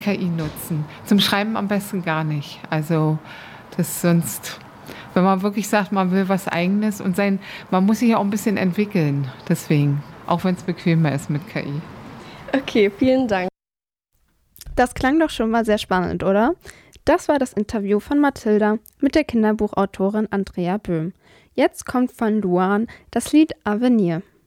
KI nutzen. Zum Schreiben am besten gar nicht. Also das sonst, wenn man wirklich sagt, man will was Eigenes und man muss sich ja auch ein bisschen entwickeln. Deswegen, auch wenn es bequemer ist mit KI. Okay, vielen Dank. Das klang doch schon mal sehr spannend, oder? Das war das Interview von Mathilda mit der Kinderbuchautorin Andrea Böhm. Jetzt kommt von Luan das Lied Avenir.